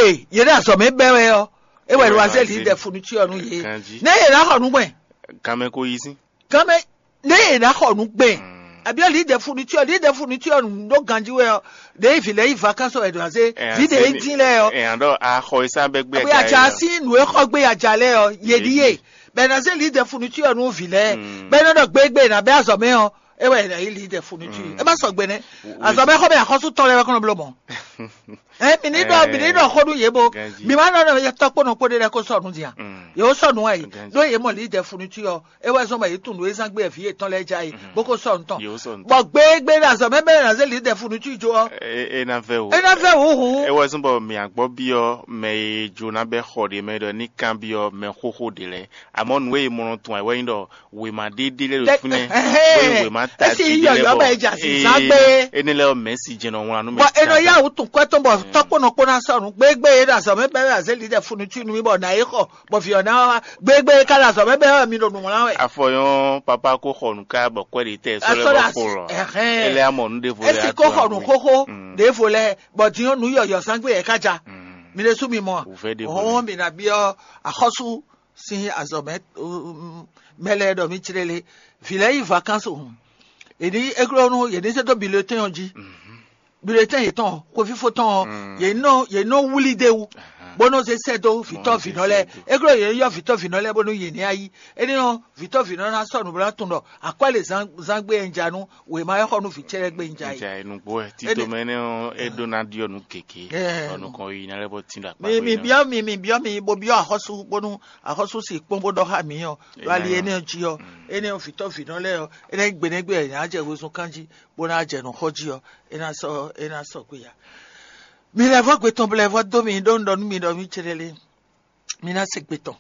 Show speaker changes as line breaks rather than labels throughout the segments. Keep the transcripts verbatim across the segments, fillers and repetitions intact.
eh ye na so me bewe yo e we wa se li de furniture nu ye ne ye na ho nu gbe
kame ko yisi
kame ne ye na ho nu gbe abi li de furniture li de furniture nu do ganji we yo de if le vacances e do se li de din le yo
e ando a ho isa be gbe
ja ja si nu e ko gbe aja le yo ye di ye be na se li de furniture nu vile be na do gbe gbe na be aso me yo e we na li de furniture e ba so gbe ne aso me ko be akosu ton le ko no blo mo eh mi ni do mi ni do ko du ye bo mi ma na ya to ko no ko de ko so nu dia yo so nu ai do ye mo li de furniture e we so ma yi tun we san gbe fi e ton le ja yi bo ko so nton bo gbe gbe na so me be na se li de furniture jo
e e na fe o
e na fe o hu
e we so bo mi agbo bi o me jo na be ho de me do ni kan bi o me ho ho de le amon we mo tun ai we ndo we ma de de le do fune we we ma ta
ti le bo e
eni le o message no won anu me
bo e no ya o tun ko ton bo topo no ko na sorun gbegbe da so me be na se li de furniture nu mi bo na e ko bo fi ona gbegbe ka la so me be mi no nu won we
afoyon papa ko khonu ka bo ko de te so le bo foro ele amon de fo le
ati ko khonu koko de fo le bo ti nu yo yo san gbe e kaja mi le su mi mo o mi na bi o akhosu si azomet mele do mi chirele file vacances o edi egro nu ye ni se to bulletin onji bulletin etan ko fi foton ye no ye no wuli de wu bono se sedo fito finole egro ye yo fito finole bono ye ni ayi eni no fito finole na so nu bra tun do akwale zan gbe enjanu we ma yo nu fi chere gbe njai
njai nu bo ti to mene e donadio nu keke onu ko yi na lebo tinda pa
mi mi bia mi mi bia mi bo bia ahosu bono ahosu si pombo do ha mi yo wali eni oji yo eni o fito finole yo eni gbe ne gbe ya je wo sun kanji bona aje nu hoji yo ena so ena so ku ya mi la voix beton pour la voix do mi don don mi do mi chirele mi na sek beton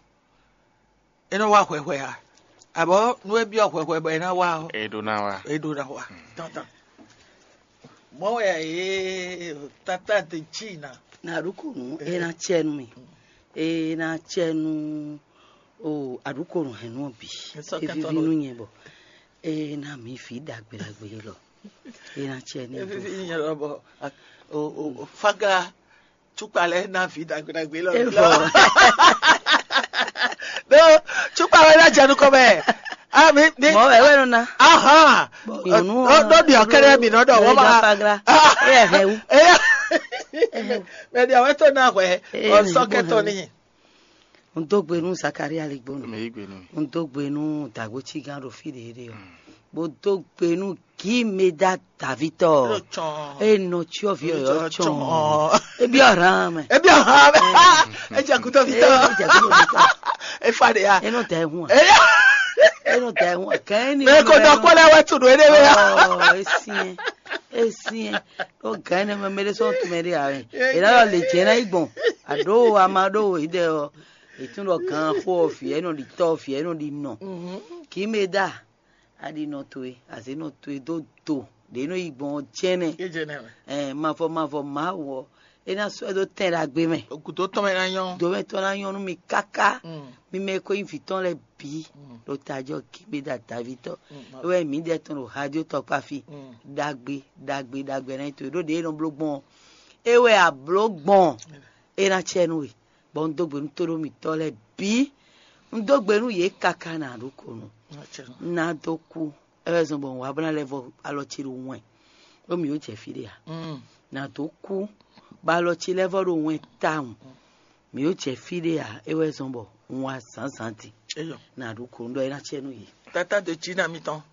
eno wa hwe hwe ha abo nu e bi hwe hwe ba na wa
e do na wa
e do na wa tata mo ya e tata de China
na rukunu e na chenu mi e na chenu o arukunu henu bi e vi nu yebo e na mi fi dagbe dagbe lo e na chenu
e vi yin lo bo o o faga chupale na fi dagbe gbe lo no chupale na janu ko be ah mi ni
mo e we no na
aha do di okere mi no do wo ba
fagra e he wu
e me di aweto na we o soketo ni
un to gbe nu sakari alegbono
me igbe nu
un to gbe nu dagbochi gan ro fi de re o bo to gbe nu ki me da Davito e no ci o vio yo chon e bi ara me
e bi ara me e ja kuto vito e fa de ya
e no te hu e no te hu kan ni
e ko do ko le wa tu do e de
oh e si e si o kan me me so tu me ri are e la le jena igbon ado amado ide o itun lo kan fo fi e no di to fi e no di no ki me da adi no to e asi no to e do do de no igbon chene eh ma fo ma fo ma wo e na so do ten la gbe me
okuto to me na yan
do me to na yan mi kaka mi me ko inviton le bi lo tajo ki me da Davito we mi de ton radio to pa fi dagbe dagbe dagbe na to do de no blogbon e we a blogbon e na chenu we bon dogbe nu to mi to le bi ndogbe nu ye kaka na rukunu na doku ezo bon wa bana level alochiri won o mi o je fire ya na doku ba alochi level ro won town mi o je fire ya ewe zo bon wa sansanti
eyo
na doku ndo ina chenu yi
tata de China mi ton